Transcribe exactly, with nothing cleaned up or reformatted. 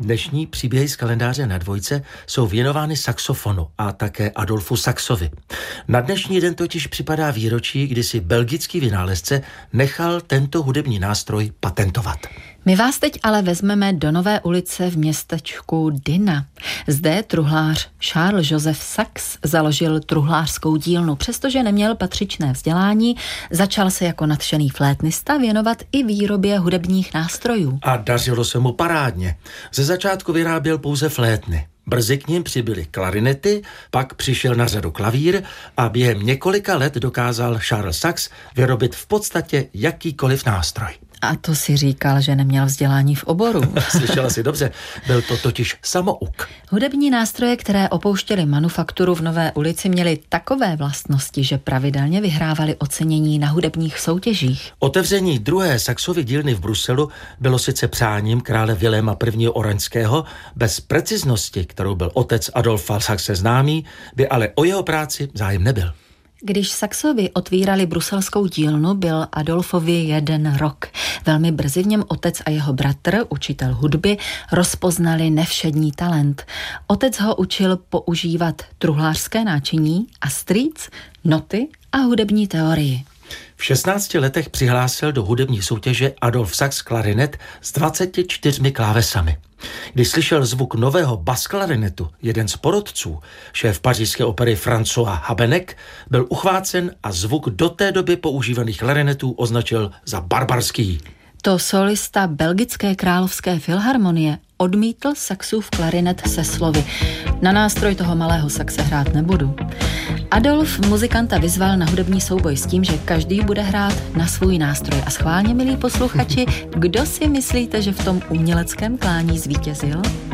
Dnešní příběhy z kalendáře na dvojce jsou věnovány saxofonu a také Adolfu Saxovi. Na dnešní den totiž připadá výročí, kdy si belgický vynálezce nechal tento hudební nástroj patentovat. My vás teď ale vezmeme do Nové ulice v městečku Dina. Zde truhlář Charles Joseph Sax založil truhlářskou dílnu. Přestože neměl patřičné vzdělání, začal se jako nadšený flétnista věnovat i výrobě hudebních nástrojů. A dařilo se mu parádně. Ze začátku vyráběl pouze flétny. Brzy k nim přibyly klarinety, pak přišel na řadu klavír a během několika let dokázal Charles Sax vyrobit v podstatě jakýkoliv nástroj. A to si říkal, že neměl vzdělání v oboru. Slyšela si dobře, byl to totiž samouk. Hudební nástroje, které opouštěly manufakturu v Nové ulici, měly takové vlastnosti, že pravidelně vyhrávali ocenění na hudebních soutěžích. Otevření druhé Saxovy dílny v Bruselu bylo sice přáním krále Viléma I. Oranského, bez preciznosti, kterou byl otec Adolfa Saxe známý, by ale o jeho práci zájem nebyl. Když Saxovi otvírali bruselskou dílnu, byl Adolfovi jeden rok. Velmi brzy v něm otec a jeho bratr, učitel hudby, rozpoznali nevšední talent. Otec ho učil používat truhlářské náčiní a strýc, noty a hudební teorii. V šestnácti letech přihlásil do hudební soutěže Adolf Sax klarinet s dvaceti čtyřmi klávesami. Když slyšel zvuk nového basklarinetu, jeden z porodců, šéf pařížské opery François Habeneck, byl uchvácen a zvuk do té doby používaných klarinetů označil za barbarský. To solista Belgické královské filharmonie odmítl Saxův klarinet se slovy: na nástroj toho malého Saxe hrát nebudu. Adolf muzikanta vyzval na hudební souboj s tím, že každý bude hrát na svůj nástroj. A schválně, milí posluchači, kdo si myslíte, že v tom uměleckém klání zvítězil?